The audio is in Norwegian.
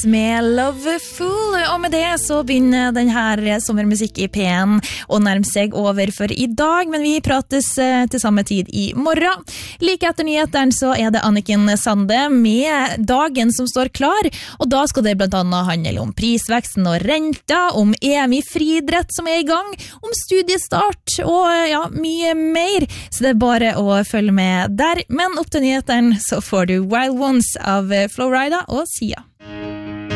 med Loveful, og med det så begynner denne sommermusikk i P1 å nærme seg over for i dag, men vi prates til samme tid i morgen. Like etter nyheteren så er det Anniken Sande med Dagen som står klar, og da skal det blant annet handle om prisveksten og renta, om EM i friidrett som er i gang, om studiestart og ja, mye mer, så det er bare å følge med der. Men opp til nyheteren så får du Wild Ones av Flowrida og Sia.